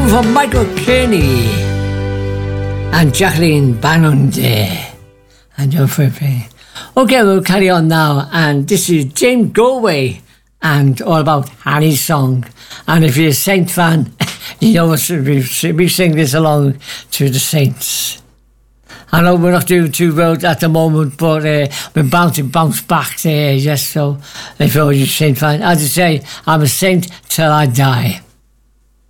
From Michael Kearney and Jacqueline Bannon there and your Frippy. Okay, we'll carry on now, and this is James Galway and all about Harry's song. And if you're a Saint fan, you know we sing this along to the Saints. I know we're not doing too well at the moment, but we're bounce back there, yes. So if you're a Saint fan, as I say, I'm a Saint till I die.